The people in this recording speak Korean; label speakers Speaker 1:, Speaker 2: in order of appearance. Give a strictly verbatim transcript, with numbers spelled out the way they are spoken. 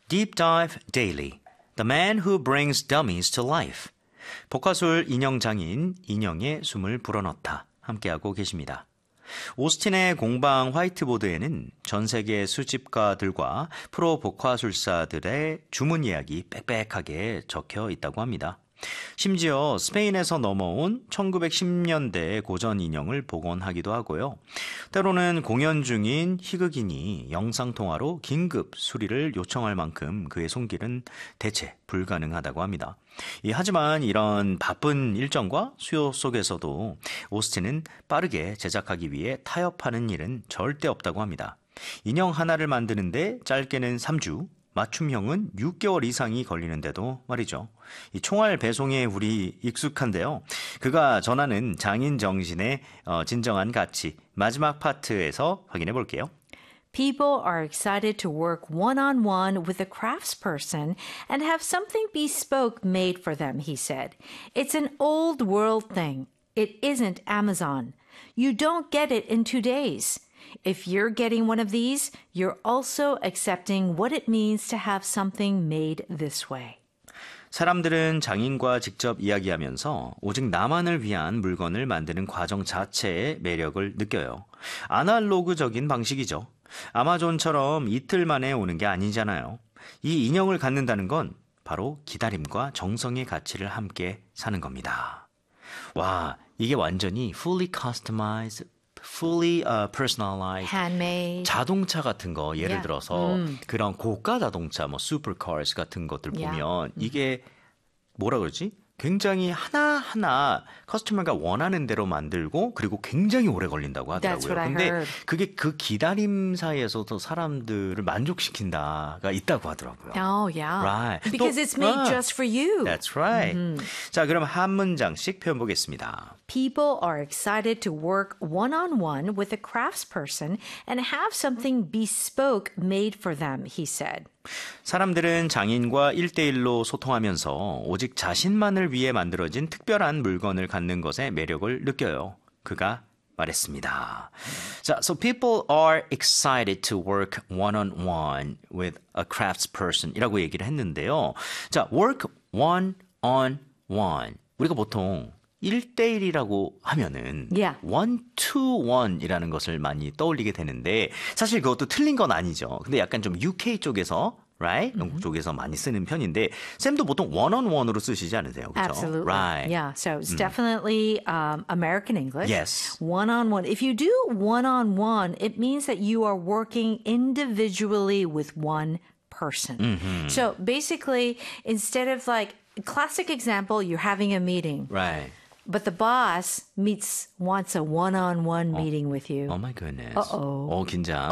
Speaker 1: Deep Dive Daily. The Man Who Brings Dummies to Life. 복화술 인형 장인 인형의 숨을 불어넣다. 함께하고 계십니다. 오스틴의 공방 화이트보드에는 전 세계 수집가들과 프로 복화술사들의 주문 예약이 빽빽하게 적혀 있다고 합니다. 심지어 스페인에서 넘어온 천구백십 년대 고전 인형을 복원하기도 하고요. 때로는 공연 중인 희극인이 영상통화로 긴급 수리를 요청할 만큼 그의 손길은 대체 불가능하다고 합니다. 예, 하지만 이런 바쁜 일정과 수요 속에서도 오스틴은 빠르게 제작하기 위해 타협하는 일은 절대 없다고 합니다. 인형 하나를 만드는데 짧게는 삼 주, 맞춤형은 육 개월 이상이 걸리는데도 말이죠. 이 총알 배송에 우리 익숙한데요. 그가 전하는 장인 정신의 어, 진정한 가치, 마지막 파트에서 확인해 볼게요.
Speaker 2: People are excited to work one-on-one with a craftsperson and have something bespoke made for them, he said. It's an old world thing. It isn't Amazon. You don't get it in two days. If you're getting one of these, you're also accepting what it means to have something made this way.
Speaker 1: 사람들은 장인과 직접 이야기하면서 오직 나만을 위한 물건을 만드는 과정 자체의 매력을 느껴요. 아날로그적인 방식이죠. 아마존처럼 이틀 만에 오는 게 아니잖아요. 이 인형을 갖는다는 건 바로 기다림과 정성의 가치를 함께 사는 겁니다. 와, 이게 완전히 fully customized, fully uh, personalized,
Speaker 2: handmade,
Speaker 1: 자동차 같은 거 예를
Speaker 2: Yeah.
Speaker 1: 들어서
Speaker 2: 음.
Speaker 1: 그런 고가 자동차, 뭐 슈퍼카스 같은 것들
Speaker 2: Yeah.
Speaker 1: 보면 이게 뭐라 그러지? 굉장히 하나하나 커스터머가 원하는 대로 만들고 그리고 굉장히 오래 걸린다고
Speaker 2: That's
Speaker 1: 하더라고요.
Speaker 2: what I
Speaker 1: 근데
Speaker 2: heard.
Speaker 1: 그게 그 기다림 사이에서도 사람들을 만족시킨다가 있다고 하더라고요.
Speaker 2: Oh, yeah.
Speaker 1: Right.
Speaker 2: Because
Speaker 1: 또,
Speaker 2: it's made
Speaker 1: 아,
Speaker 2: just for you.
Speaker 1: That's right. 자, 그럼 한 문장씩 표현 보겠습니다.
Speaker 2: People are excited to work one-on-one with a craftsperson and have something bespoke made for them, he said.
Speaker 1: 사람들은 장인과 일대일로 소통하면서 오직 자신만을 위해 만들어진 특별한 물건을 갖는 것에 매력을 느껴요. 그가 말했습니다. 자, so people are excited to work one-on-one with a craftsperson 이라고 얘기를 했는데요. 자, work one-on-one. 우리가 보통 일대일이라고 하면은
Speaker 2: Yeah.
Speaker 1: one to one이라는 것을 많이 떠올리게 되는데 사실 그것도 틀린 건 아니죠. 근데 약간 좀 유케이 쪽에서 right? 영국 쪽에서 많이 쓰는 편인데 쌤도 보통 one on one으로 쓰시지 않으세요? 그렇죠?
Speaker 2: Absolutely.
Speaker 1: Right.
Speaker 2: Yeah, so it's definitely um, American English.
Speaker 1: Yes.
Speaker 2: One-on-one. If you do one-on-one, it means that you are working individually with one person.
Speaker 1: Mm-hmm.
Speaker 2: So basically, instead of like, classic example, you're having a meeting.
Speaker 1: Right.
Speaker 2: But the boss meets wants a one-on-one meeting with you.
Speaker 1: Oh my goodness.
Speaker 2: Uh-oh.
Speaker 1: 어, 긴장.